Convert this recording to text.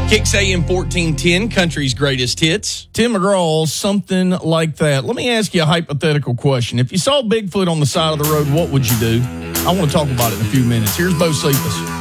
Kicks AM 1410, country's greatest hits. Tim McGraw, something like that. Let me ask you a hypothetical question. If you saw Bigfoot on the side of the road, what would you do? I want to talk about it in a few minutes. Here's Bo Cephas.